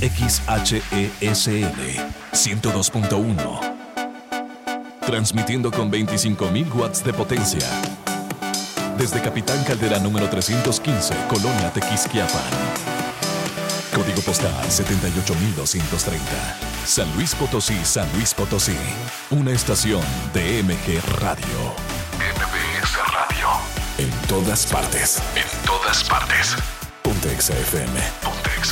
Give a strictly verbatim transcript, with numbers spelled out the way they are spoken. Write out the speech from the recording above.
X H E S L ciento dos punto uno. Transmitiendo con veinticinco mil watts de potencia. Desde Capitán Caldera número trescientos quince, Colonia Tequisquiapan. Código postal setenta y ocho mil doscientos treinta. San Luis Potosí, San Luis Potosí. Una estación de M G Radio. M B S Radio. En todas partes. En todas partes. Ponte Exa F M.